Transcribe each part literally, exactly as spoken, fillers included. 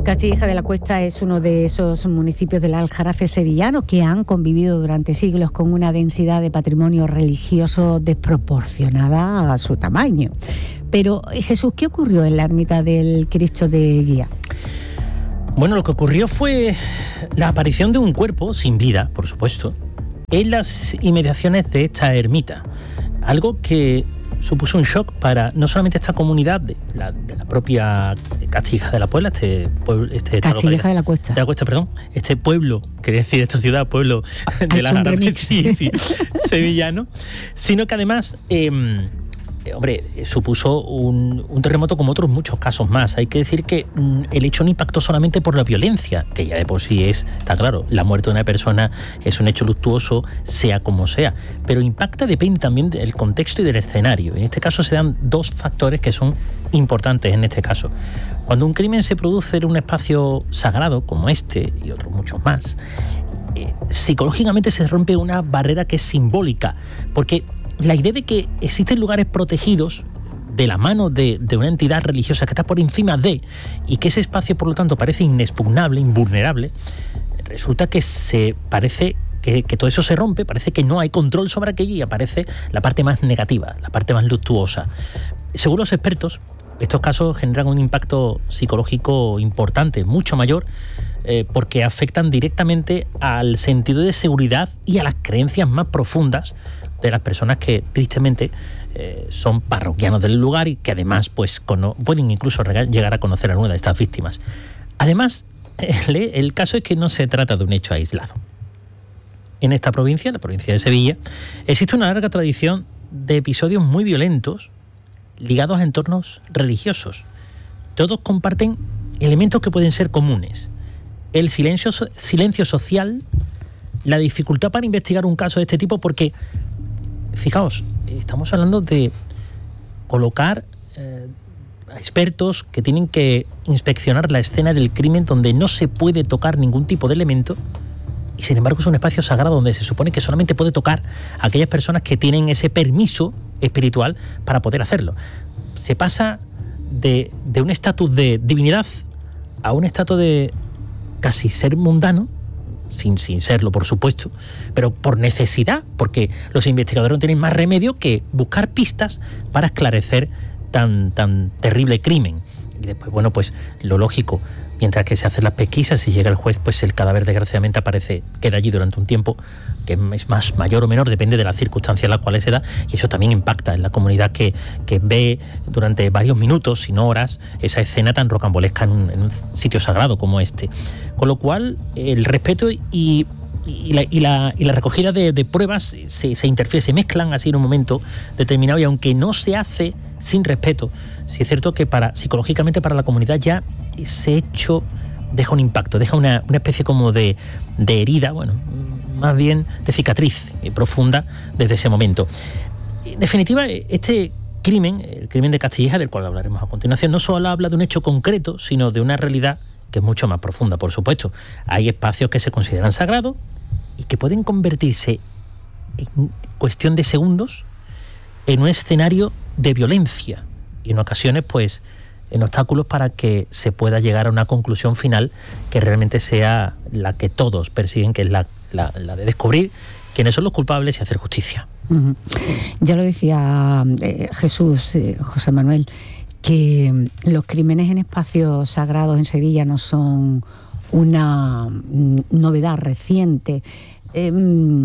Castilleja de la Cuesta es uno de esos municipios del Aljarafe sevillano que han convivido durante siglos con una densidad de patrimonio religioso desproporcionada a su tamaño. Pero, Jesús, ¿qué ocurrió en la ermita del Cristo de Guía? Bueno, lo que ocurrió fue la aparición de un cuerpo sin vida, por supuesto, en las inmediaciones de esta ermita. Algo que supuso un shock para no solamente esta comunidad de la, de la propia Castilleja de la Puebla, este pueblo, este Castilleja de la Cuesta. De la Cuesta, perdón, este pueblo, quería decir esta ciudad, pueblo de la sí, sí, sevillano, sino que además, eh, hombre, supuso un, un terremoto como otros muchos casos más. Hay que decir que mm, el hecho no impactó solamente por la violencia, que ya de por sí es, está claro, la muerte de una persona es un hecho luctuoso, sea como sea, pero impacta, depende también del contexto y del escenario. En este caso se dan dos factores que son importantes en este caso. Cuando un crimen se produce en un espacio sagrado como este y otros muchos más, eh, psicológicamente se rompe una barrera que es simbólica, porque la idea de que existen lugares protegidos de la mano de, de una entidad religiosa que está por encima de, y que ese espacio por lo tanto parece inexpugnable, invulnerable, resulta que se parece que, que todo eso se rompe, parece que no hay control sobre aquello y aparece la parte más negativa, la parte más luctuosa. Según los expertos, estos casos generan un impacto psicológico importante, mucho mayor, eh, porque afectan directamente al sentido de seguridad y a las creencias más profundas de las personas que tristemente eh, son parroquianos del lugar y que además pues cono- pueden incluso llegar a conocer a alguna de estas víctimas. Además, el, el caso es que no se trata de un hecho aislado. En esta provincia, la provincia de Sevilla, existe una larga tradición de episodios muy violentos ligados a entornos religiosos. Todos comparten elementos que pueden ser comunes: el silencio, silencio social, la dificultad para investigar un caso de este tipo, porque fijaos, estamos hablando de colocar eh, a expertos que tienen que inspeccionar la escena del crimen donde no se puede tocar ningún tipo de elemento, y sin embargo es un espacio sagrado donde se supone que solamente puede tocar a aquellas personas que tienen ese permiso espiritual para poder hacerlo. Se pasa de, de un estatus de divinidad a un estatus de casi ser mundano, Sin, sin serlo, por supuesto, pero por necesidad, porque los investigadores no tienen más remedio que buscar pistas para esclarecer tan, tan terrible crimen. Y después, bueno, pues lo lógico, mientras que se hacen las pesquisas y llega el juez, pues el cadáver desgraciadamente aparece, queda allí durante un tiempo, que es más mayor o menor, depende de las circunstancias en las cuales se da, y eso también impacta en la comunidad que, que ve durante varios minutos, si no horas, esa escena tan rocambolesca en un, en un sitio sagrado como este. Con lo cual, el respeto y, y, la, y, la, y la recogida de, de pruebas se, se interfieren, se mezclan así en un momento determinado, y aunque no se hace sin respeto, sí es cierto que para psicológicamente para la comunidad ya ese hecho deja un impacto, deja una, una especie como de, de herida, bueno, más bien de cicatriz profunda desde ese momento. En definitiva, este crimen, el crimen de Castilleja, del cual hablaremos a continuación, no solo habla de un hecho concreto, sino de una realidad que es mucho más profunda, por supuesto. Hay espacios que se consideran sagrados y que pueden convertirse en cuestión de segundos en un escenario de violencia y en ocasiones pues en obstáculos para que se pueda llegar a una conclusión final que realmente sea la que todos persiguen, que es la, la, la de descubrir quiénes son los culpables y hacer justicia. Uh-huh. Ya lo decía eh, Jesús, eh, José Manuel, que los crímenes en espacios sagrados en Sevilla no son una novedad reciente. Eh,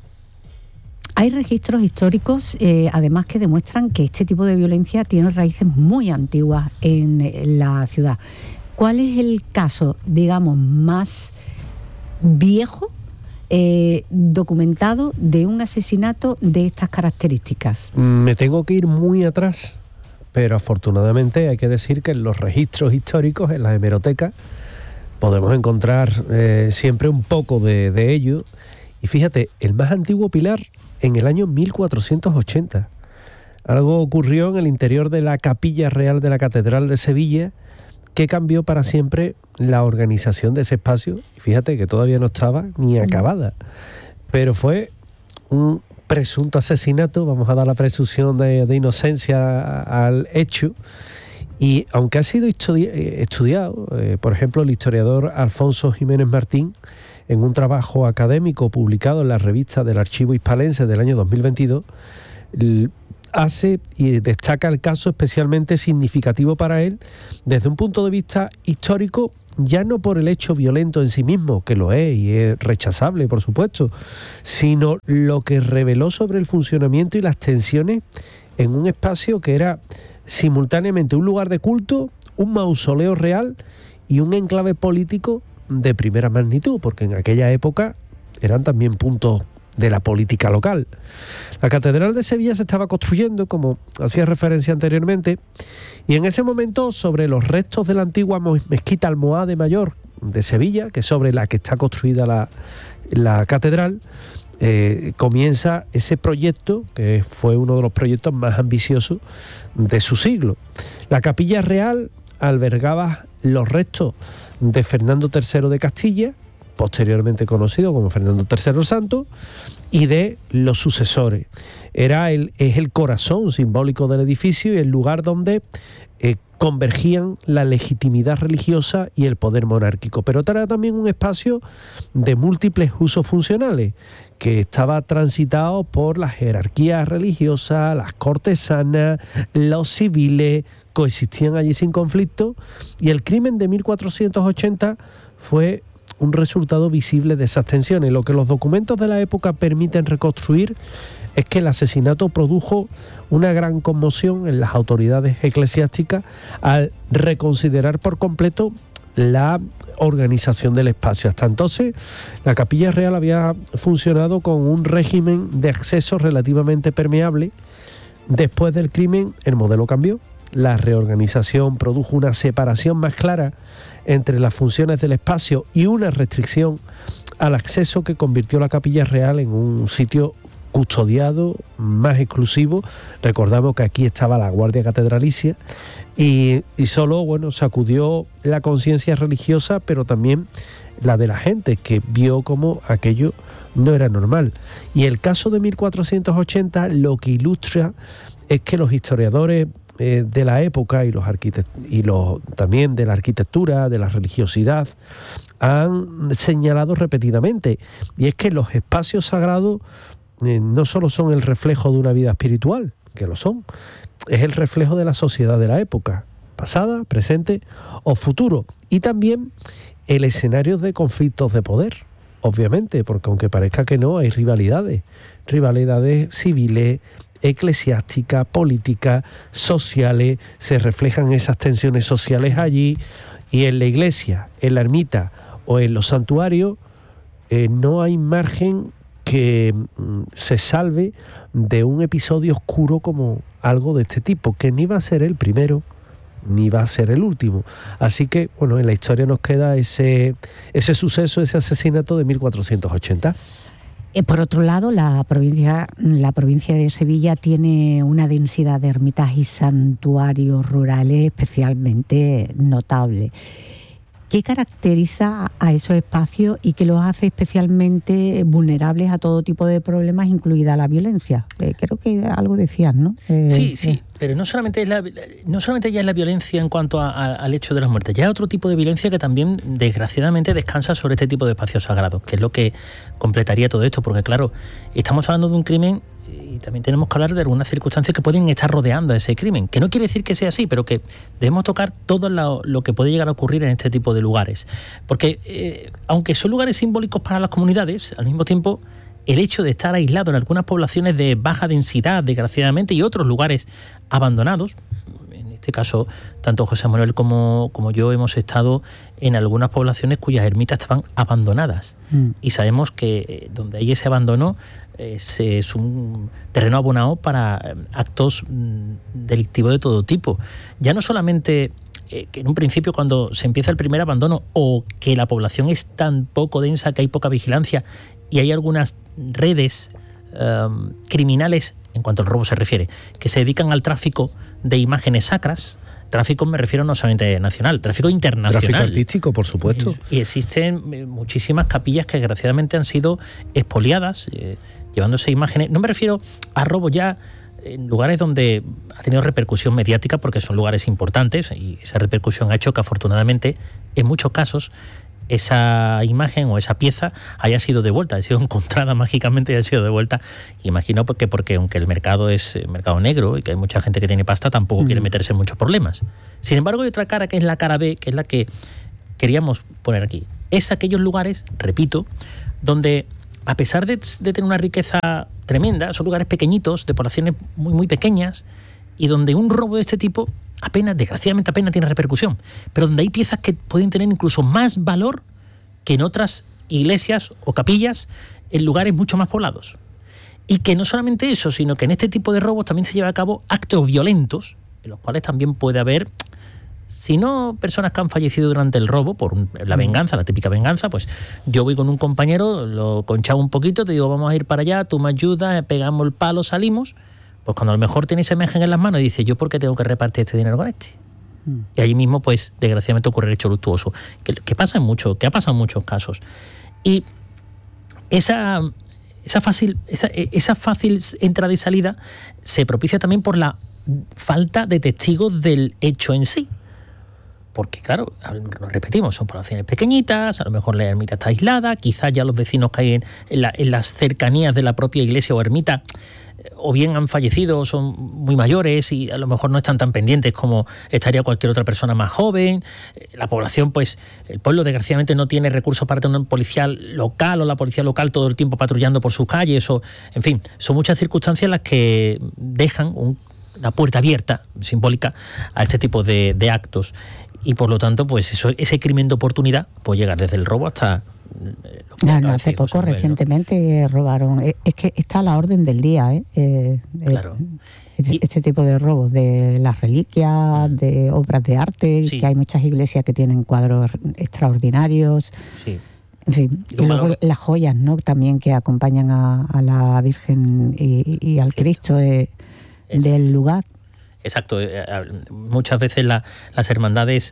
Hay registros históricos, eh, además, que demuestran que este tipo de violencia tiene raíces muy antiguas en, en la ciudad. ¿Cuál es el caso, digamos, más viejo, eh, documentado, de un asesinato de estas características? Me tengo que ir muy atrás, pero afortunadamente hay que decir que en los registros históricos, en las hemerotecas, podemos encontrar eh, siempre un poco de, de ello. Y fíjate, el más antiguo pilar en el año mil cuatrocientos ochenta. Algo ocurrió en el interior de la capilla real de la Catedral de Sevilla que cambió para siempre la organización de ese espacio. Y fíjate que todavía no estaba ni acabada. Pero fue un presunto asesinato, vamos a dar la presunción de, de inocencia al hecho, Y aunque ha sido estudi- estudiado, eh, por ejemplo, el historiador Alfonso Jiménez Martín, en un trabajo académico publicado en la revista del Archivo Hispalense del año dos mil veintidós, hace y destaca el caso especialmente significativo para él desde un punto de vista histórico, ya no por el hecho violento en sí mismo, que lo es y es rechazable, por supuesto, sino lo que reveló sobre el funcionamiento y las tensiones en un espacio que era simultáneamente un lugar de culto, un mausoleo real y un enclave político de primera magnitud, porque en aquella época eran también puntos de la política local. La Catedral de Sevilla se estaba construyendo, como hacía referencia anteriormente, y en ese momento, sobre los restos de la antigua mezquita Almohade Mayor de Sevilla, que es sobre la que está construida la, la catedral, eh, comienza ese proyecto, que fue uno de los proyectos más ambiciosos de su siglo. La Capilla Real albergaba los restos de Fernando tercero de Castilla, posteriormente conocido como Fernando tercero Santo, y de los sucesores. Era el, es el corazón simbólico del edificio y el lugar donde eh, convergían la legitimidad religiosa y el poder monárquico. Pero era también un espacio de múltiples usos funcionales, que estaba transitado por las jerarquías religiosas, las cortesanas, los civiles, coexistían allí sin conflicto, y el crimen de mil cuatrocientos ochenta fue un resultado visible de esas tensiones. Lo que los documentos de la época permiten reconstruir es que el asesinato produjo una gran conmoción en las autoridades eclesiásticas al reconsiderar por completo la organización del espacio. Hasta entonces, la Capilla Real había funcionado con un régimen de acceso relativamente permeable. Después del crimen, el modelo cambió. La reorganización produjo una separación más clara entre las funciones del espacio y una restricción al acceso que convirtió la Capilla Real en un sitio custodiado, más exclusivo. Recordamos que aquí estaba la Guardia Catedralicia y, y solo, bueno, sacudió la conciencia religiosa, pero también la de la gente, que vio como aquello no era normal. Y el caso de mil cuatrocientos ochenta lo que ilustra es que los historiadores eh, de la época y los arquitectos y los también de la arquitectura, de la religiosidad, han señalado repetidamente, y es que los espacios sagrados eh, no solo son el reflejo de una vida espiritual, que lo son, es el reflejo de la sociedad de la época, pasada, presente o futuro, y también el escenario de conflictos de poder, obviamente, porque aunque parezca que no, hay rivalidades, rivalidades civiles, eclesiásticas, políticas, sociales, se reflejan esas tensiones sociales allí, y en la iglesia, en la ermita o en los santuarios, eh, no hay margen que mm, se salve de un episodio oscuro como algo de este tipo, que ni va a ser el primero, ni va a ser el último. Así que, bueno, en la historia nos queda ese, ese suceso, ese asesinato de mil cuatrocientos ochenta. Por otro lado, la provincia, la provincia de Sevilla tiene una densidad de ermitas y santuarios rurales especialmente notable. ¿Qué caracteriza a esos espacios y qué los hace especialmente vulnerables a todo tipo de problemas, incluida la violencia? Eh, creo que algo decías, ¿no? Eh, sí, sí, eh. pero no solamente, es la, no solamente ya es la violencia en cuanto a, a, al hecho de las muertes, ya hay otro tipo de violencia que también, desgraciadamente, descansa sobre este tipo de espacios sagrados, que es lo que completaría todo esto, porque claro, estamos hablando de un crimen y también tenemos que hablar de algunas circunstancias que pueden estar rodeando a ese crimen, que no quiere decir que sea así, pero que debemos tocar todo lo, lo que puede llegar a ocurrir en este tipo de lugares. Porque, eh, aunque son lugares simbólicos para las comunidades, al mismo tiempo, el hecho de estar aislado en algunas poblaciones de baja densidad, desgraciadamente, y otros lugares abandonados, en este caso, tanto José Manuel como, como yo hemos estado en algunas poblaciones cuyas ermitas estaban abandonadas. Mm. Y sabemos que eh, donde hay ese abandono, Es, es un terreno abonado para actos delictivos de todo tipo. Ya no solamente eh, que en un principio, cuando se empieza el primer abandono, o que la población es tan poco densa que hay poca vigilancia y hay algunas redes um, criminales, en cuanto al robo se refiere, que se dedican al tráfico de imágenes sacras. Tráfico me refiero no solamente nacional, tráfico internacional. Tráfico artístico, por supuesto. Y, y existen muchísimas capillas que desgraciadamente han sido expoliadas, eh, llevándose imágenes. No me refiero a robo ya en lugares donde ha tenido repercusión mediática porque son lugares importantes y esa repercusión ha hecho que afortunadamente en muchos casos esa imagen o esa pieza haya sido devuelta, haya sido encontrada mágicamente y haya sido devuelta. Imagino porque, porque aunque el mercado es mercado negro y que hay mucha gente que tiene pasta, tampoco mm. quiere meterse en muchos problemas. Sin embargo, hay otra cara que es la cara B, que es la que queríamos poner aquí. Es aquellos lugares, repito, donde a pesar de, de tener una riqueza tremenda, son lugares pequeñitos, de poblaciones muy, muy pequeñas, y donde un robo de este tipo apenas, desgraciadamente apenas tiene repercusión, pero donde hay piezas que pueden tener incluso más valor que en otras iglesias o capillas en lugares mucho más poblados. Y que no solamente eso, sino que en este tipo de robos también se llevan a cabo actos violentos, en los cuales también puede haber, si no personas que han fallecido durante el robo, por la venganza, la típica venganza, pues yo voy con un compañero, lo conchavo un poquito, te digo, vamos a ir para allá, tú me ayudas, pegamos el palo, salimos. Pues cuando a lo mejor tiene esa imagen en las manos y dice, ¿yo por qué tengo que repartir este dinero con este? Mm. Y allí mismo, pues, desgraciadamente ocurre el hecho luctuoso, que, que pasa en mucho, que ha pasado en muchos casos. Y esa, esa, fácil, esa, esa fácil entrada y salida se propicia también por la falta de testigos del hecho en sí. Porque, claro, lo repetimos, son poblaciones pequeñitas, a lo mejor la ermita está aislada, quizás ya los vecinos que hay en, en, la, en las cercanías de la propia iglesia o ermita o bien han fallecido, son muy mayores y a lo mejor no están tan pendientes como estaría cualquier otra persona más joven. La población, pues, el pueblo desgraciadamente no tiene recursos para tener un policía local o la policía local todo el tiempo patrullando por sus calles, o, en fin, son muchas circunstancias las que dejan un, una puerta abierta, simbólica, a este tipo de, de actos. Y por lo tanto, pues eso, ese crimen de oportunidad puede llegar desde el robo hasta... No, no, hace poco, recientemente, ¿no? robaron. Es que está a la orden del día, ¿eh? eh claro. Este, este tipo de robos de las reliquias, de obras de arte, sí. que hay muchas iglesias que tienen cuadros extraordinarios. Sí. En fin, y luego valor... las joyas, ¿no? También que acompañan a, a la Virgen y, y al Cierto. Cristo eh, del lugar. Exacto. Muchas veces la, las hermandades...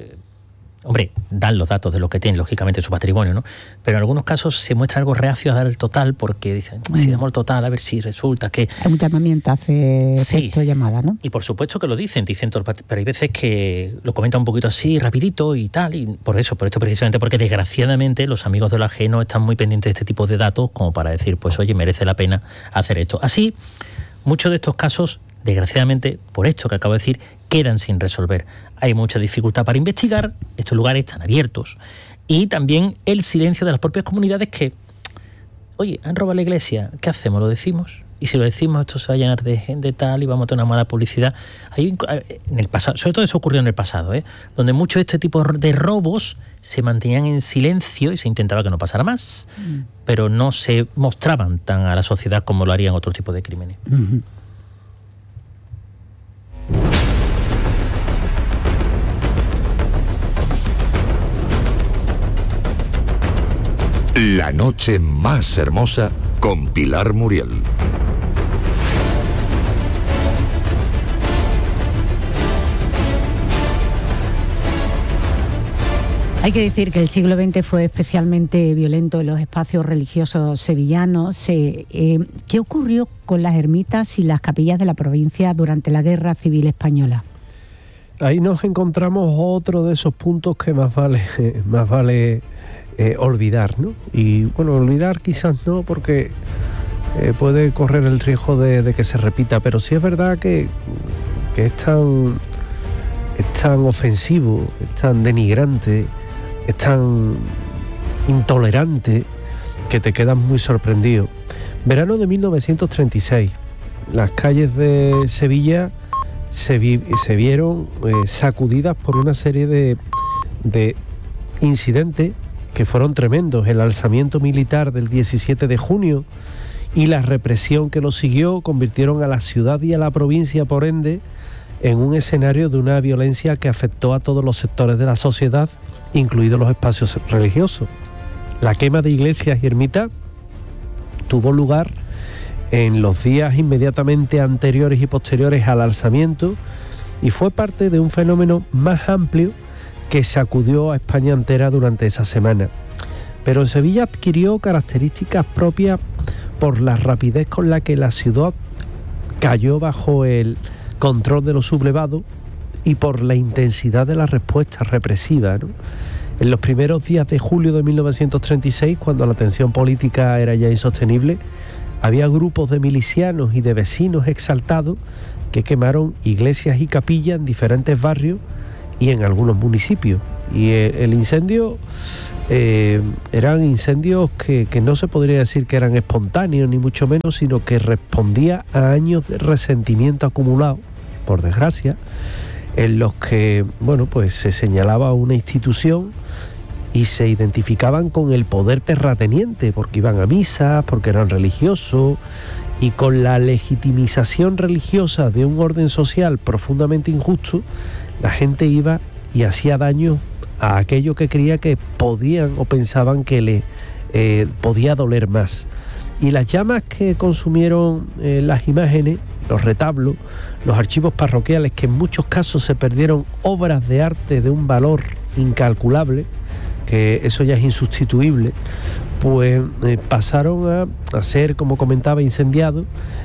Hombre, dan los datos de lo que tienen, lógicamente, su patrimonio, ¿no? Pero en algunos casos se muestra algo reacio a dar el total porque dicen, mm. si damos el total, a ver si resulta que... Hay un llamamiento, hace efecto sí. llamada, ¿no? Y por supuesto que lo dicen, dicen todo, pero hay veces que lo comentan un poquito así, rapidito y tal, y por eso, por esto precisamente, porque desgraciadamente los amigos de lo ajeno están muy pendientes de este tipo de datos como para decir, pues oye, merece la pena hacer esto. Así, muchos de estos casos, desgraciadamente, por esto que acabo de decir, quedan sin resolver. Hay mucha dificultad para investigar, estos lugares están abiertos. Y también el silencio de las propias comunidades que, oye, han robado la iglesia, ¿qué hacemos? ¿Lo decimos? Y si lo decimos, esto se va a llenar de gente tal y vamos a tener una mala publicidad. Hay, en el pasado, sobre todo eso ocurrió en el pasado, ¿eh? donde muchos de este tipo de robos se mantenían en silencio y se intentaba que no pasara más, mm. pero no se mostraban tan a la sociedad como lo harían otros tipos de crímenes. Mm-hmm. La noche más hermosa con Pilar Muriel. Hay que decir que el siglo veinte fue especialmente violento en los espacios religiosos sevillanos. Eh, eh, ¿Qué ocurrió con las ermitas y las capillas de la provincia durante la Guerra Civil Española? Ahí nos encontramos otro de esos puntos que más vale, más vale eh, olvidar, ¿no? Y bueno, olvidar quizás no, porque eh, puede correr el riesgo de, de que se repita, pero sí es verdad que, que es tan, es tan ofensivo, es tan denigrante, es tan intolerante que te quedas muy sorprendido. Verano de mil novecientos treinta y seis, las calles de Sevilla se, vi, se vieron eh, sacudidas por una serie de, de incidentes que fueron tremendos. El alzamiento militar del diecisiete de junio y la represión que lo siguió convirtieron a la ciudad y a la provincia, por ende, en un escenario de una violencia que afectó a todos los sectores de la sociedad, incluidos los espacios religiosos. La quema de iglesias y ermitas tuvo lugar en los días inmediatamente anteriores y posteriores al alzamiento y fue parte de un fenómeno más amplio que sacudió a España entera durante esa semana. Pero en Sevilla adquirió características propias por la rapidez con la que la ciudad cayó bajo el control de los sublevados y por la intensidad de la respuesta represiva, ¿no? En los primeros días de julio de mil novecientos treinta y seis, cuando la tensión política era ya insostenible, había grupos de milicianos y de vecinos exaltados que quemaron iglesias y capillas en diferentes barrios y en algunos municipios. Y el incendio eh, eran incendios que, que no se podría decir que eran espontáneos, ni mucho menos, sino que respondía a años de resentimiento acumulado, por desgracia, en los que, bueno, pues se señalaba una institución y se identificaban con el poder terrateniente, porque iban a misas, porque eran religiosos, y con la legitimización religiosa de un orden social profundamente injusto, la gente iba y hacía daño a aquello que creía que podían o pensaban que le eh, podía doler más. Y las llamas que consumieron eh, las imágenes, los retablos, los archivos parroquiales, que en muchos casos se perdieron obras de arte de un valor incalculable, que eso ya es insustituible, pues eh, pasaron a, a ser, como comentaba, incendiados,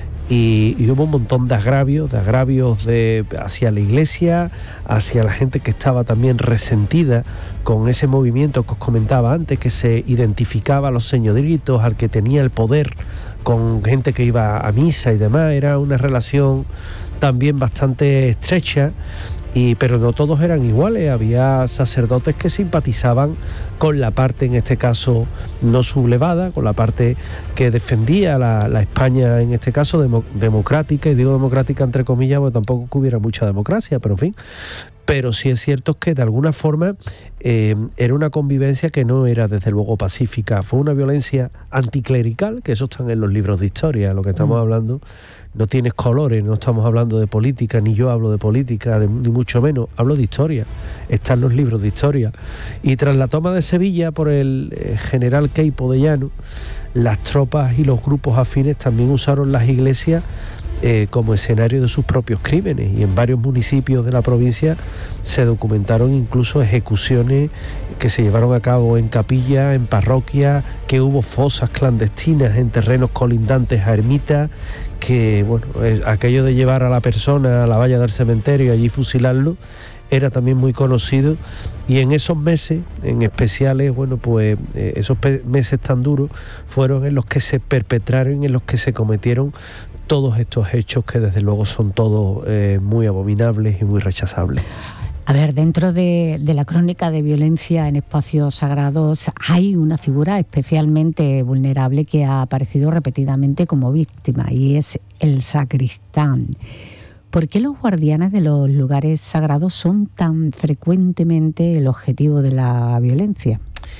y, y hubo un montón de agravios, de agravios de, hacia la iglesia, hacia la gente que estaba también resentida con ese movimiento que os comentaba antes, que se identificaba a los señoritos, al que tenía el poder, con gente que iba a misa y demás. Era una relación también bastante estrecha, y, pero no todos eran iguales. Había sacerdotes que simpatizaban con la parte, en este caso, no sublevada, con la parte que defendía la, la España, en este caso, demo, democrática, y digo democrática entre comillas, porque tampoco que hubiera mucha democracia, pero en fin. Pero sí es cierto que de alguna forma eh, era una convivencia que no era desde luego pacífica. Fue una violencia anticlerical, que eso está en los libros de historia, lo que estamos mm. hablando. No tienes colores, no estamos hablando de política, ni yo hablo de política, de, ni mucho menos, hablo de historia, están los libros de historia. Y tras la toma de Sevilla por el eh, general Queipo de Llano, las tropas y los grupos afines también usaron las iglesias eh, como escenario de sus propios crímenes, y en varios municipios de la provincia se documentaron incluso ejecuciones que se llevaron a cabo en capillas, en parroquias, que hubo fosas clandestinas en terrenos colindantes a ermitas, que bueno, aquello de llevar a la persona a la valla del cementerio y allí fusilarlo era también muy conocido. Y en esos meses, en especiales, bueno, pues eh, esos pe- meses tan duros fueron en los que se perpetraron, en los que se cometieron todos estos hechos que desde luego son todos eh, muy abominables y muy rechazables. A ver, dentro de, de la crónica de violencia en espacios sagrados hay una figura especialmente vulnerable que ha aparecido repetidamente como víctima, y es el sacristán. ¿Por qué los guardianes de los lugares sagrados son tan frecuentemente el objetivo de la violencia?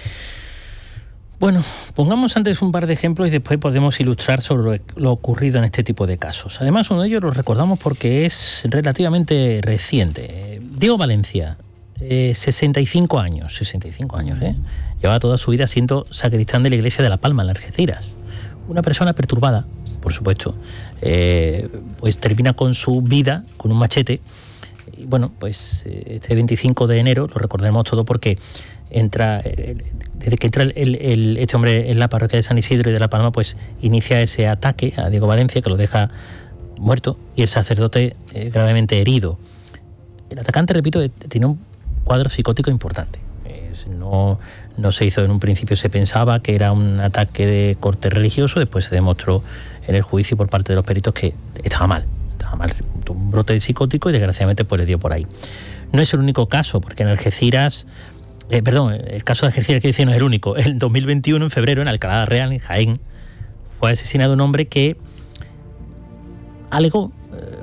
Bueno, pongamos antes un par de ejemplos y después podemos ilustrar sobre lo, lo ocurrido en este tipo de casos. Además, uno de ellos lo recordamos porque es relativamente reciente. Diego Valencia, eh, sesenta y cinco años, sesenta y cinco años, ¿eh? Llevaba toda su vida siendo sacristán de la iglesia de La Palma, en Algeciras. Una persona perturbada, por supuesto, eh, pues termina con su vida con un machete. Y bueno, pues este veinticinco de enero, lo recordaremos todo porque entra, desde que entra el, el, este hombre en la parroquia de San Isidro y de La Palma, pues inicia ese ataque a Diego Valencia, que lo deja muerto, y el sacerdote eh, gravemente herido. El atacante, repito, tiene un cuadro psicótico importante. Es, no, no se hizo en un principio, se pensaba que era un ataque de corte religioso, después se demostró en el juicio por parte de los peritos que estaba mal, estaba mal, un brote psicótico, y desgraciadamente pues le dio por ahí. No es el único caso, porque en Algeciras, eh, perdón, el caso de Algeciras, que decir, no es el único. En dos mil veintiuno, en febrero, en Alcalá Real, en Jaén, fue asesinado un hombre que alegó,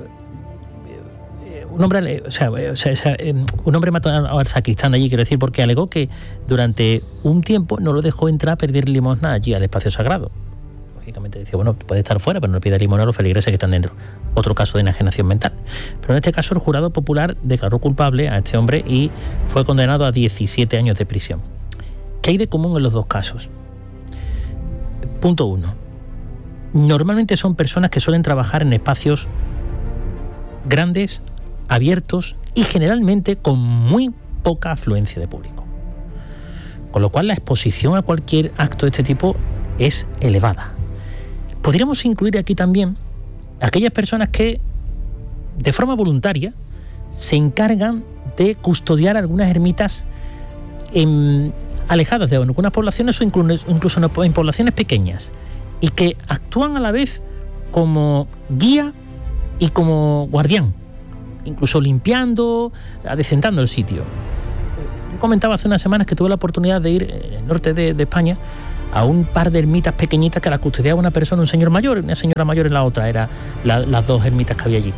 un hombre, o sea, o sea, o sea un hombre mató al sacristán allí, quiero decir, porque alegó que durante un tiempo no lo dejó entrar a pedir limosna allí al espacio sagrado. Lógicamente decía, bueno, puede estar fuera, pero no le pida limosna a los feligreses que están dentro. Otro caso de enajenación mental. Pero en este caso el jurado popular declaró culpable a este hombre y fue condenado a diecisiete años de prisión. ¿Qué hay de común en los dos casos? Punto uno. Normalmente son personas que suelen trabajar en espacios grandes, abiertos y generalmente con muy poca afluencia de público. Con lo cual la exposición a cualquier acto de este tipo es elevada. Podríamos incluir aquí también aquellas personas que de forma voluntaria se encargan de custodiar algunas ermitas en, alejadas de algunas poblaciones o incluso, incluso en poblaciones pequeñas, y que actúan a la vez como guía y como guardián, incluso limpiando, adecentando el sitio. Yo comentaba hace unas semanas que tuve la oportunidad de ir en el norte de, de España a un par de ermitas pequeñitas que las custodiaba una persona, un señor mayor y una señora mayor en la otra, eran la, las dos ermitas que había allí.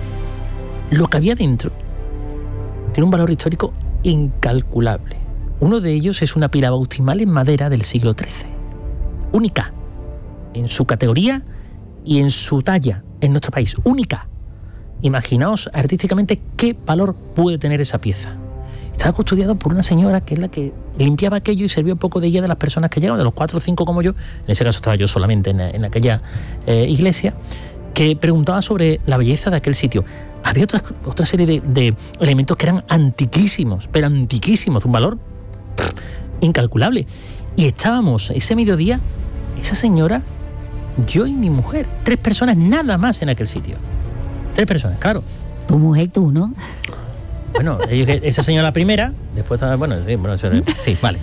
Lo que había dentro tiene un valor histórico incalculable. Uno de ellos es una pila bautismal en madera del siglo trece, única en su categoría y en su talla en nuestro país, única. Imaginaos artísticamente qué valor puede tener esa pieza. Estaba custodiado por una señora que es la que limpiaba aquello y servía un poco de guía de las personas que llegaban, de los cuatro o cinco como yo, en ese caso estaba yo solamente en, en aquella eh, iglesia, que preguntaba sobre la belleza de aquel sitio. Había otra, otra serie de, de elementos que eran antiquísimos, pero antiquísimos, de un valor pff, incalculable. Y estábamos ese mediodía, esa señora, yo y mi mujer, tres personas nada más en aquel sitio. Tres personas, claro. Tu mujer y tú, ¿no? Bueno, esa señora la primera, después, bueno, sí, bueno, sí, vale.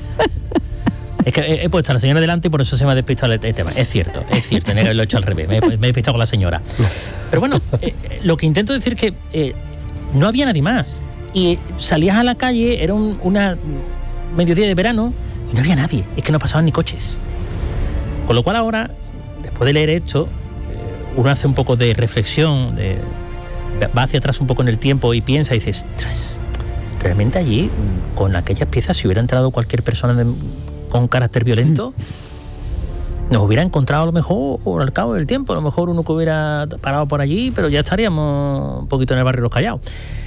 Es que he, he puesto a la señora delante y por eso se me ha despistado el tema. Es cierto, es cierto, tenía que haberlo hecho al revés, me, me he despistado con la señora. Pero bueno, eh, lo que intento decir es que eh, no había nadie más. Y salías a la calle, era un, una mediodía de verano, y no había nadie, es que no pasaban ni coches. Con lo cual ahora, después de leer esto, eh, uno hace un poco de reflexión, de, va hacia atrás un poco en el tiempo y piensa y dices, ostras, realmente allí, con aquellas piezas, si hubiera entrado cualquier persona de, con carácter violento, nos hubiera encontrado a lo mejor al cabo del tiempo, a lo mejor uno que hubiera parado por allí, pero ya estaríamos un poquito en el barrio Los Callaos.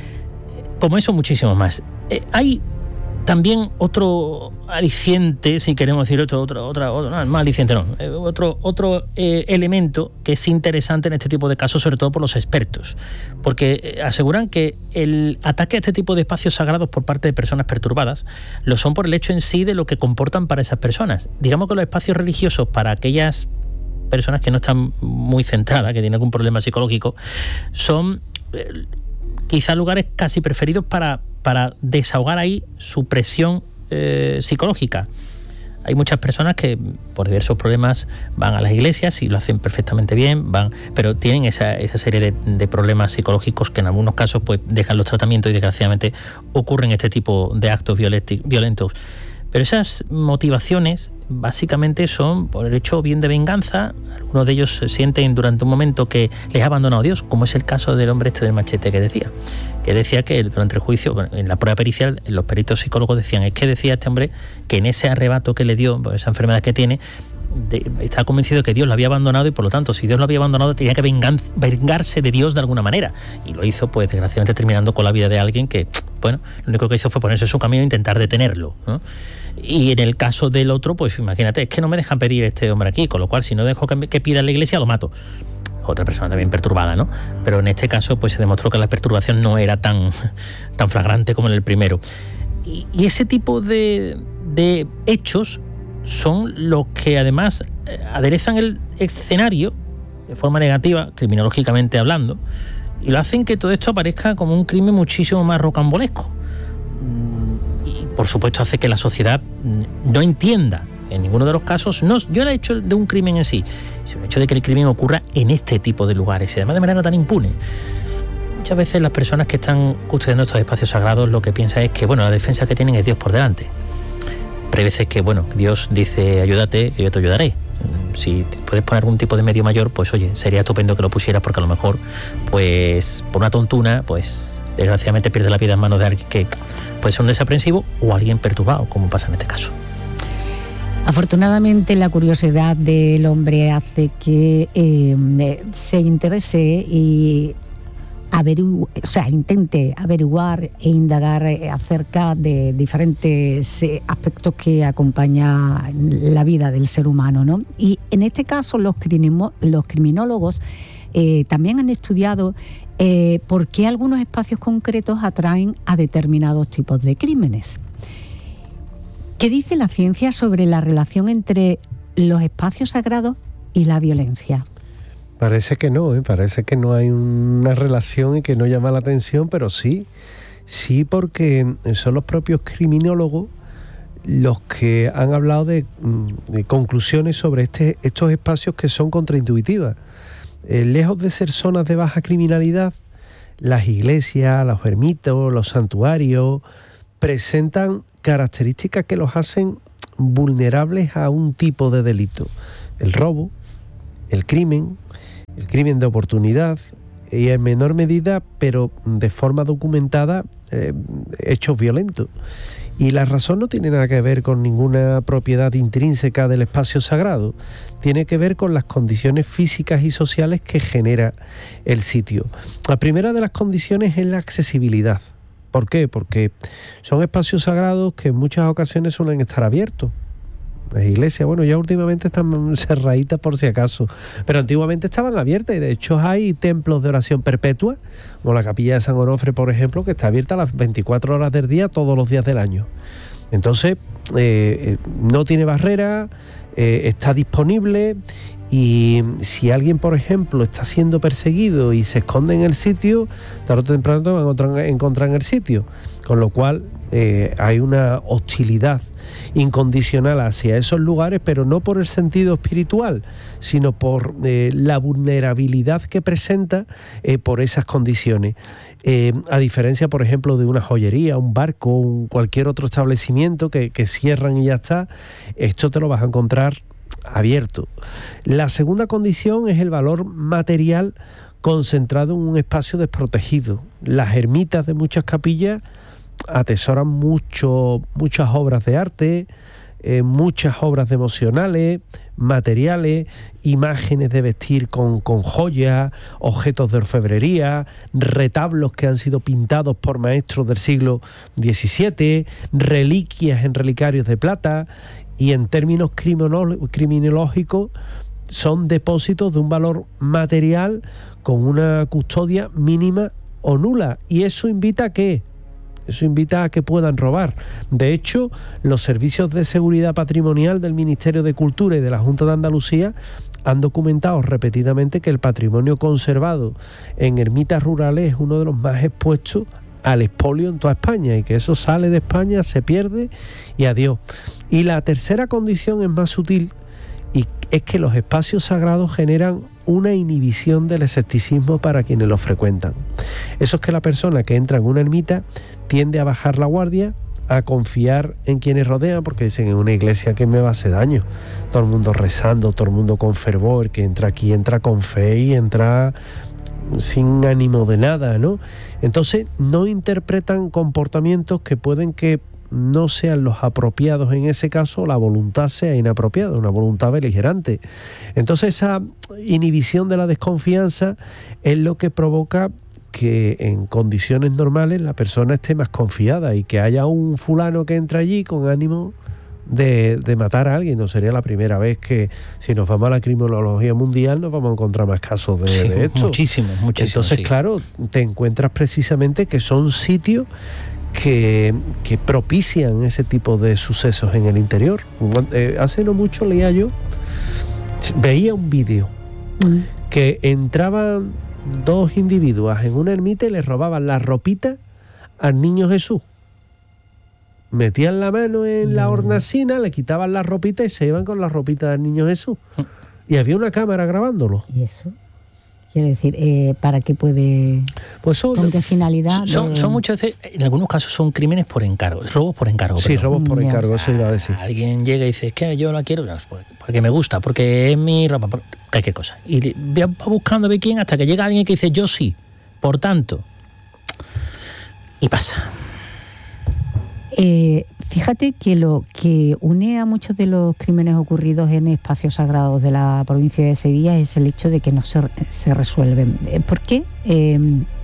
Como eso, muchísimo más. Eh, hay también otro aliciente, si queremos decir otro, otro, otra, otro, no, más aliciente no, eh, otro, otro eh, elemento que es interesante en este tipo de casos, sobre todo por los expertos, porque eh, aseguran que el ataque a este tipo de espacios sagrados por parte de personas perturbadas lo son por el hecho en sí de lo que comportan para esas personas. Digamos que los espacios religiosos para aquellas personas que no están muy centradas, que tienen algún problema psicológico, son eh, quizá lugares casi preferidos para, para desahogar ahí su presión eh, psicológica. Hay muchas personas que por diversos problemas van a las iglesias y lo hacen perfectamente bien, van, pero tienen esa, esa serie de, de problemas psicológicos que en algunos casos pues dejan los tratamientos y desgraciadamente ocurren este tipo de actos violentos. Pero esas motivaciones básicamente son por el hecho bien de venganza. Algunos de ellos se sienten durante un momento que les ha abandonado Dios, como es el caso del hombre este del machete que decía. Que decía que durante el juicio, bueno, en la prueba pericial, los peritos psicólogos decían, es que decía este hombre que en ese arrebato que le dio, esa enfermedad que tiene, de, está convencido de que Dios lo había abandonado y por lo tanto, si Dios lo había abandonado, tenía que vengan, vengarse de Dios de alguna manera. Y lo hizo, pues desgraciadamente, terminando con la vida de alguien que, bueno, lo único que hizo fue ponerse en su camino e intentar detenerlo, ¿no? Y en el caso del otro, pues imagínate, es que no me dejan pedir este hombre aquí, con lo cual si no dejo que, que pida en la iglesia, lo mato. Otra persona también perturbada, ¿no? Pero en este caso, pues se demostró que la perturbación no era tan, tan flagrante como en el primero. Y, y ese tipo de, de hechos son los que además aderezan el escenario de forma negativa, criminológicamente hablando, y lo hacen que todo esto aparezca como un crimen muchísimo más rocambolesco. Y por supuesto hace que la sociedad no entienda en ninguno de los casos, no yo el hecho de un crimen en sí, sino el hecho de que el crimen ocurra en este tipo de lugares y además de manera tan impune. Muchas veces las personas que están custodiando estos espacios sagrados lo que piensan es que, bueno, la defensa que tienen es Dios por delante. Pero hay veces que, bueno, Dios dice, ayúdate, que yo te ayudaré. Si puedes poner algún tipo de medio mayor, pues oye, sería estupendo que lo pusieras, porque a lo mejor, pues, por una tontuna, pues, desgraciadamente pierde la vida en manos de alguien que puede ser un desaprensivo o alguien perturbado, como pasa en este caso. Afortunadamente, la curiosidad del hombre hace que eh, se interese y averigu- o sea, intente averiguar e indagar acerca de diferentes eh, aspectos que acompañan la vida del ser humano, ¿no? Y en este caso, los, crinimo- los criminólogos eh, también han estudiado eh, por qué algunos espacios concretos atraen a determinados tipos de crímenes. ¿Qué dice la ciencia sobre la relación entre los espacios sagrados y la violencia? Parece que no, ¿eh? Parece que no hay una relación y que no llama la atención, pero sí, sí, porque son los propios criminólogos los que han hablado de, de conclusiones sobre este, estos espacios que son contraintuitivas. Eh, lejos de ser zonas de baja criminalidad, las iglesias, los ermitas, los santuarios presentan características que los hacen vulnerables a un tipo de delito: el robo, el crimen, el crimen de oportunidad y en menor medida, pero de forma documentada, eh, hechos violentos. Y la razón no tiene nada que ver con ninguna propiedad intrínseca del espacio sagrado, tiene que ver con las condiciones físicas y sociales que genera el sitio. La primera de las condiciones es la accesibilidad. ¿Por qué? Porque son espacios sagrados que en muchas ocasiones suelen estar abiertos. Las iglesias, bueno, ya últimamente están cerraditas por si acaso, pero antiguamente estaban abiertas y de hecho hay templos de oración perpetua, como la capilla de San Onofre, por ejemplo, que está abierta a las veinticuatro horas del día, todos los días del año. Entonces, eh, no tiene barrera, eh, está disponible, y si alguien, por ejemplo, está siendo perseguido y se esconde en el sitio, tarde o temprano te van a encontrar, encontrar en el sitio, con lo cual eh, hay una hostilidad incondicional hacia esos lugares, pero no por el sentido espiritual, sino por eh, la vulnerabilidad que presenta eh, por esas condiciones. Eh, a diferencia, por ejemplo, de una joyería, un barco, un, cualquier otro establecimiento que, que cierran y ya está, esto te lo vas a encontrar abierto. La segunda condición es el valor material concentrado en un espacio desprotegido. Las ermitas de muchas capillas atesoran mucho, muchas obras de arte, eh, muchas obras devocionales, materiales, imágenes de vestir con, con joyas, objetos de orfebrería, retablos que han sido pintados por maestros del siglo diecisiete, reliquias en relicarios de plata, y en términos criminológicos son depósitos de un valor material con una custodia mínima o nula. ¿Y eso invita a qué? Eso invita a que puedan robar. De hecho, los servicios de seguridad patrimonial del Ministerio de Cultura y de la Junta de Andalucía han documentado repetidamente que el patrimonio conservado en ermitas rurales es uno de los más expuestos al expolio en toda España, y que eso sale de España, se pierde y adiós. Y la tercera condición es más sutil, y es que los espacios sagrados generan una inhibición del escepticismo para quienes los frecuentan. Eso es que la persona que entra en una ermita tiende a bajar la guardia, a confiar en quienes rodean, porque dicen: en una iglesia que me va a hacer daño, todo el mundo rezando, todo el mundo con fervor, que entra aquí, entra con fe y entra sin ánimo de nada, ¿no? Entonces no interpretan comportamientos que pueden que no sean los apropiados en ese caso, la voluntad sea inapropiada, una voluntad beligerante. Entonces esa inhibición de la desconfianza es lo que provoca que en condiciones normales la persona esté más confiada, y que haya un fulano que entra allí con ánimo de, de matar a alguien. No sería la primera vez que, si nos vamos a la criminología mundial, nos vamos a encontrar más casos de, sí, de esto. Muchísimos, muchísimos. Entonces, sí. claro, te encuentras precisamente que son sitios que, que propician ese tipo de sucesos en el interior. Eh, hace no mucho leía yo, veía un vídeo mm. que entraban dos individuos en una ermita y le robaban la ropita al niño Jesús. Metían la mano en la hornacina, le quitaban la ropita y se iban con la ropita del niño Jesús. Y había una cámara grabándolo. ¿Y eso? Quiero decir, eh, ¿para qué puede...? Pues son, ¿con qué finalidad? Son, de... son muchas veces, en algunos casos son crímenes por encargo, robos por encargo. Sí, perdón. robos por encargo, eso iba a decir. Alguien llega y dice: es que yo la quiero porque me gusta, porque es mi ropa, cualquier cosa. Y va buscando a ver quién, hasta que llega alguien que dice: yo sí, por tanto. Y pasa. Eh, fíjate que lo que une a muchos de los crímenes ocurridos en espacios sagrados de la provincia de Sevilla es el hecho de que no se, se resuelven. ¿Por qué? Eh,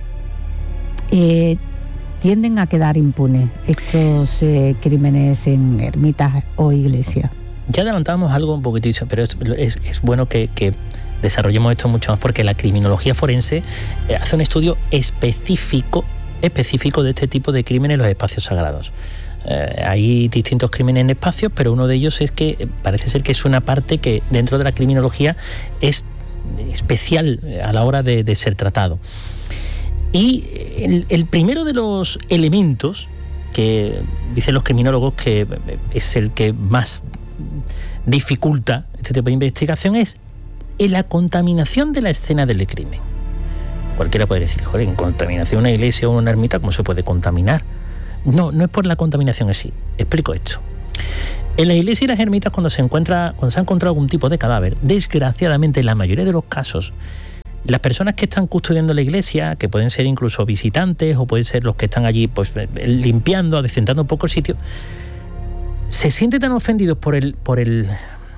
eh, tienden a quedar impunes estos eh, crímenes en ermitas o iglesias. Ya adelantamos algo un poquitito, pero es, es, es bueno que, que desarrollemos esto mucho más, porque la criminología forense hace un estudio específico específico de este tipo de crímenes en los espacios sagrados. Eh, hay distintos crímenes en espacios, pero uno de ellos es que parece ser que es una parte que dentro de la criminología es especial a la hora de, de ser tratado. Y el, el primero de los elementos que dicen los criminólogos que es el que más dificulta este tipo de investigación es la contaminación de la escena del crimen. Cualquiera puede decir, joder, en contaminación una iglesia o una ermita, ¿cómo se puede contaminar? No, no es por la contaminación en sí. Explico esto. En las iglesias y las ermitas, cuando se encuentra, cuando se ha encontrado algún tipo de cadáver, desgraciadamente en la mayoría de los casos, las personas que están custodiando la iglesia, que pueden ser incluso visitantes o pueden ser los que están allí pues limpiando, adecentando un poco el sitio, se sienten tan ofendidos por el, por el,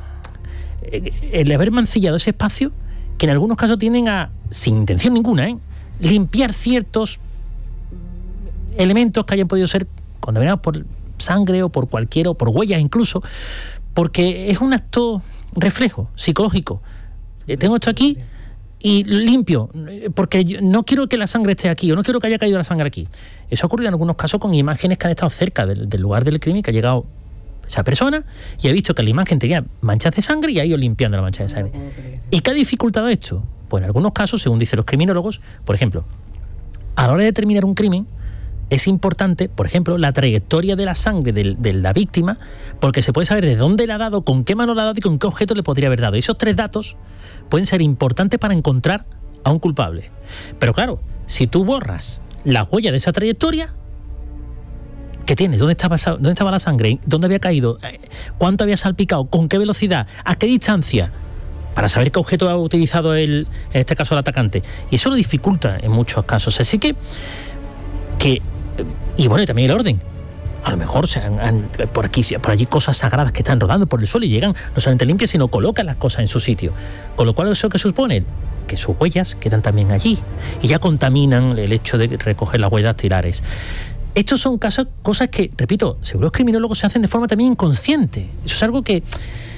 el haber mancillado ese espacio que en algunos casos tienden a, sin intención ninguna, ¿eh? limpiar ciertos elementos que hayan podido ser contaminados por sangre o por cualquiera, o por huellas incluso, porque es un acto reflejo psicológico. Tengo esto aquí y limpio, porque no quiero que la sangre esté aquí, o no quiero que haya caído la sangre aquí. Eso ha ocurrido en algunos casos con imágenes que han estado cerca del, del lugar del crimen, que ha llegado esa persona y ha visto que la imagen tenía manchas de sangre y ha ido limpiando la mancha de sangre. ¿Y qué ha dificultado esto? Pues en algunos casos, según dicen los criminólogos, por ejemplo, a la hora de determinar un crimen, es importante, por ejemplo, la trayectoria de la sangre de, de la víctima, porque se puede saber de dónde la ha dado, con qué mano la ha dado y con qué objeto le podría haber dado. Y esos tres datos pueden ser importantes para encontrar a un culpable. Pero claro, si tú borras la huella de esa trayectoria, ¿qué tienes? ¿Dónde estaba, dónde estaba la sangre? ¿Dónde había caído? ¿Cuánto había salpicado? ¿Con qué velocidad? ¿A qué distancia? Para saber qué objeto ha utilizado el, en este caso el atacante. Y eso lo dificulta en muchos casos. Así que, que y bueno, y también el orden. A lo mejor se han, han, por aquí, por allí cosas sagradas que están rodando por el suelo y llegan no solamente limpias, sino colocan las cosas en su sitio. Con lo cual, ¿eso qué supone? Que sus huellas quedan también allí y ya contaminan el hecho de recoger las huellas dactilares. Estos son casos, cosas que, repito, según los criminólogos se hacen de forma también inconsciente. Eso es algo que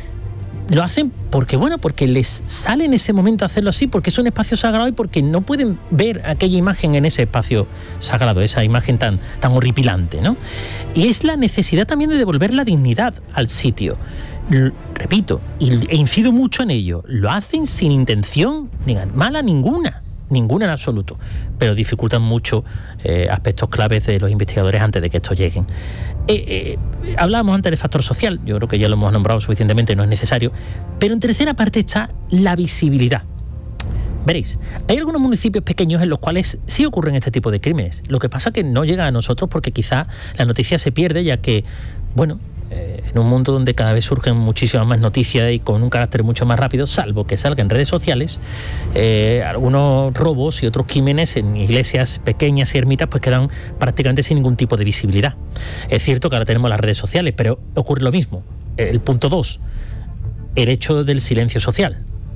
lo hacen porque, bueno, porque les sale en ese momento hacerlo así, porque es un espacio sagrado y porque no pueden ver aquella imagen en ese espacio sagrado, esa imagen tan, tan horripilante, ¿no? Y es la necesidad también de devolver la dignidad al sitio. L- repito, y, e incido mucho en ello, lo hacen sin intención ni mala ninguna, ninguna en absoluto, pero dificultan mucho eh, aspectos claves de los investigadores antes de que estos lleguen. Eh, eh, hablábamos antes del factor social, yo creo que ya lo hemos nombrado suficientemente, no es necesario, pero en tercera parte está la visibilidad. Veréis, hay algunos municipios pequeños en los cuales sí ocurren este tipo de crímenes. Lo que pasa es que no llega a nosotros porque quizá la noticia se pierde, ya que, bueno, eh, en un mundo donde cada vez surgen muchísimas más noticias y con un carácter mucho más rápido, salvo que salga en redes sociales, eh, algunos robos y otros crímenes en iglesias pequeñas y ermitas pues quedan prácticamente sin ningún tipo de visibilidad. Es cierto que ahora tenemos las redes sociales, pero ocurre lo mismo. El punto dos, el hecho del silencio social.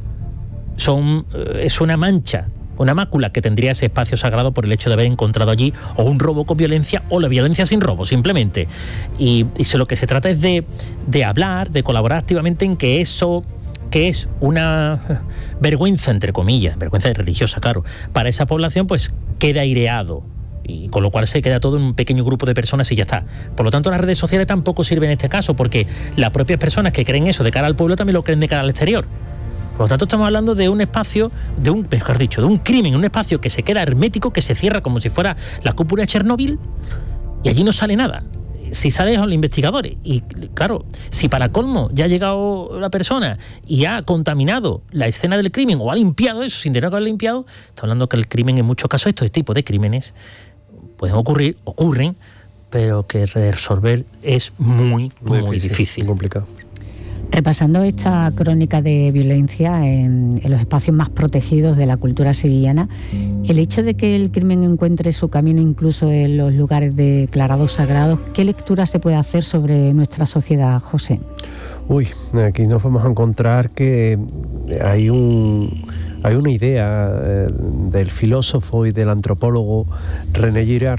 Son, es una mancha, una mácula que tendría ese espacio sagrado por el hecho de haber encontrado allí o un robo con violencia o la violencia sin robo, simplemente. Y, y lo que se trata es de, de hablar, de colaborar activamente en que eso, que es una vergüenza, entre comillas, vergüenza religiosa, claro, para esa población, pues quede aireado. Y con lo cual se queda todo en un pequeño grupo de personas y ya está. Por lo tanto, las redes sociales tampoco sirven en este caso, porque las propias personas que creen eso de cara al pueblo también lo creen de cara al exterior. Por lo tanto, estamos hablando de un espacio, de un, mejor dicho, de un crimen, un espacio que se queda hermético, que se cierra como si fuera la cúpula de Chernóbil, y allí no sale nada. Si sale son los investigadores. Y claro, si para colmo ya ha llegado la persona y ha contaminado la escena del crimen o ha limpiado eso sin tener que haber limpiado, está hablando que el crimen, en muchos casos, estos tipos de crímenes pueden ocurrir, ocurren, pero que resolver es muy, muy, muy difícil. difícil. Muy complicado. Repasando esta crónica de violencia en, en los espacios más protegidos de la cultura sevillana, el hecho de que el crimen encuentre su camino incluso en los lugares declarados sagrados, ¿qué lectura se puede hacer sobre nuestra sociedad, José? Uy, aquí nos vamos a encontrar que hay un hay una idea eh, del filósofo y del antropólogo René Girard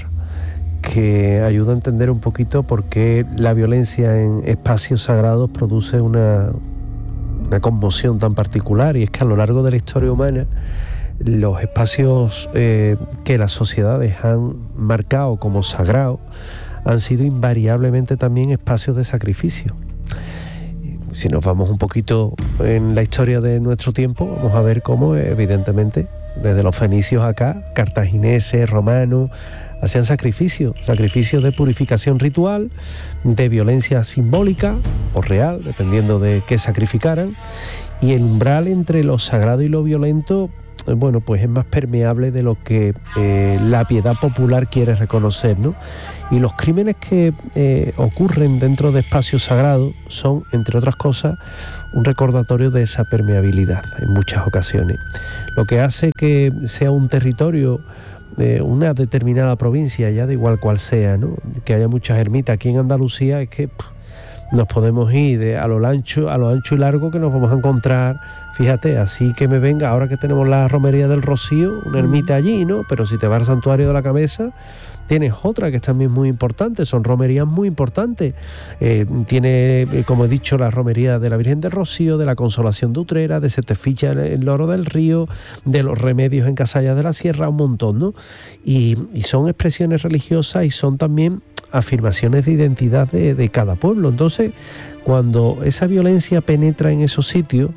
que ayuda a entender un poquito por qué la violencia en espacios sagrados produce una, una conmoción tan particular, y es que a lo largo de la historia humana los espacios eh, que las sociedades han marcado como sagrados han sido invariablemente también espacios de sacrificio. si nos vamos un poquito en la historia de nuestro tiempo, vamos a ver cómo, evidentemente, desde los fenicios acá, cartagineses, romanos, hacían sacrificios, sacrificios de purificación ritual, de violencia simbólica o real, dependiendo de qué sacrificaran, y el umbral entre lo sagrado y lo violento, bueno, pues es más permeable de lo que eh, la piedad popular quiere reconocer, ¿no? Y los crímenes que eh, ocurren dentro de espacios sagrados son, entre otras cosas, un recordatorio de esa permeabilidad en muchas ocasiones. Lo que hace que sea un territorio, eh, una determinada provincia, ya da igual cual sea, ¿no? Que haya muchas ermitas aquí en Andalucía, es que pff, nos podemos ir de, a lo ancho, a lo ancho y largo, que nos vamos a encontrar. Fíjate, así que me venga, ahora que tenemos la romería del Rocío, una ermita allí, ¿no? Pero si te vas al santuario de la Cabeza, tienes otra que es también muy importante, son romerías muy importantes. Eh, tiene, como he dicho, la romería de la Virgen del Rocío, de la Consolación de Utrera, de Seteficha en el Loro del Río, de los Remedios en Casallas de la Sierra, un montón, ¿no? Y, y son expresiones religiosas y son también afirmaciones de identidad de, de cada pueblo. Entonces, cuando esa violencia penetra en esos sitios,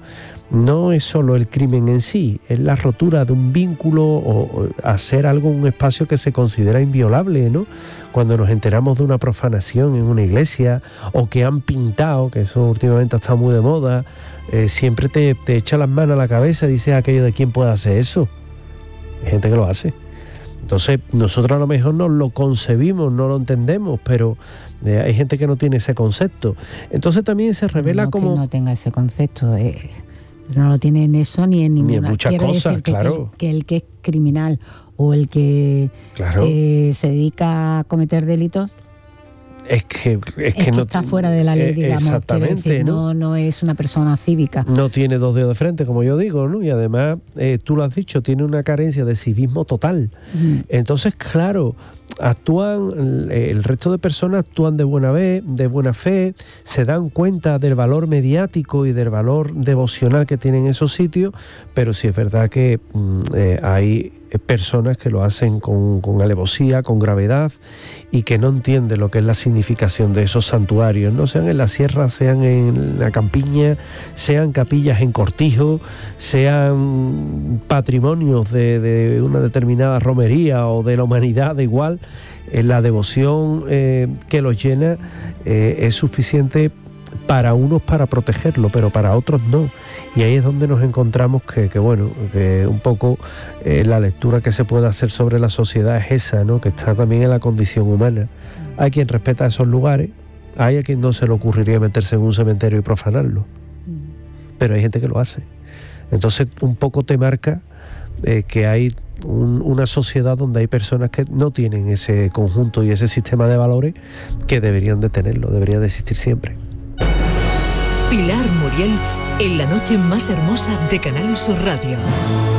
no es solo el crimen en sí, es la rotura de un vínculo o, o hacer algo en un espacio que se considera inviolable, ¿no? Cuando nos enteramos de una profanación en una iglesia, o que han pintado, que eso últimamente ha estado muy de moda, eh, siempre te, te echa las manos a la cabeza y dices aquello de quién puede hacer eso. Hay gente que lo hace. Entonces, nosotros a lo mejor no lo concebimos, no lo entendemos, pero eh, hay gente que no tiene ese concepto. Entonces también se revela no, como... que no tenga ese concepto, eh, no lo tiene en eso ni en ninguna. Ni en muchas Quiero cosas, decir que, claro. Que el, que el que es criminal o el que Claro. eh, se dedica a cometer delitos, Es que, es es que que no está fuera de la ley, eh, digamos. exactamente, Decir, ¿no? no, no es una persona cívica. No tiene dos dedos de frente, como yo digo, ¿no? Y además, eh, tú lo has dicho, tiene una carencia de civismo total. Mm. Entonces, claro, actúan, el resto de personas actúan de buena fe, de buena fe, se dan cuenta del valor mediático y del valor devocional que tienen esos sitios, pero sí es verdad que mm, eh, hay personas que lo hacen con, con alevosía, con gravedad, y que no entienden lo que es la significación de esos santuarios, no sean en la sierra, sean en la campiña, sean capillas en cortijo, sean patrimonios de, de una determinada romería o de la humanidad, da igual. Eh, la devoción eh, que los llena eh, es suficiente para unos para protegerlo, pero para otros no. Y ahí es donde nos encontramos que, que bueno, que un poco eh, la lectura que se puede hacer sobre la sociedad es esa, ¿no? Que está también en la condición humana. Hay quien respeta esos lugares, hay a quien no se le ocurriría meterse en un cementerio y profanarlo, pero hay gente que lo hace. Entonces un poco te marca eh, que hay un, una sociedad donde hay personas que no tienen ese conjunto y ese sistema de valores que deberían de tenerlo, debería de existir siempre. Pilar Muriel en la noche más hermosa de Canal Sur Radio.